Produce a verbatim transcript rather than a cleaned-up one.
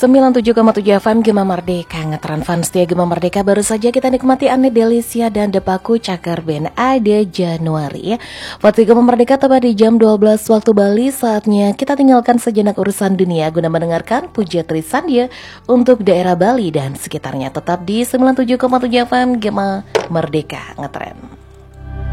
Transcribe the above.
sembilan puluh tujuh koma tujuh F M Gema Merdeka, ngetren fans setia Gema Merdeka. Baru saja kita nikmati Ane Delisia dan Depaku Cakar Band Ada Januari. Waktu Gema Merdeka tepat di jam dua belas waktu Bali. Saatnya kita tinggalkan sejenak urusan dunia guna mendengarkan Puja Trisandia untuk daerah Bali dan sekitarnya. Tetap di sembilan puluh tujuh koma tujuh F M Gema Merdeka, ngetren.